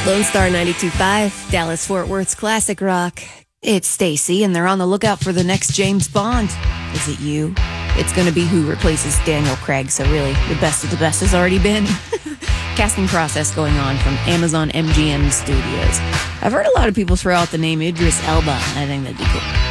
Lone Star 92.5, Dallas Fort Worth's classic rock. It's Stacy, and they're on the lookout for the next James Bond. Is it you? It's going to be who replaces Daniel Craig, so really, the best of the best has already been. Casting process going on from Amazon MGM Studios. I've heard a lot of people throw out the name Idris Elba. I think that'd be cool.